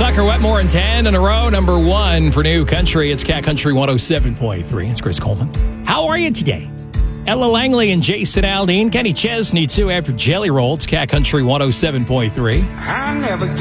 Tucker Wetmore and 10 in a row. Number one for New Country. It's Cat Country 107.3. It's Chris Coleman. How are you today? Ella Langley and Jason Aldean. Kenny Chesney, too, after Jelly Roll. It's Cat Country 107.3. I never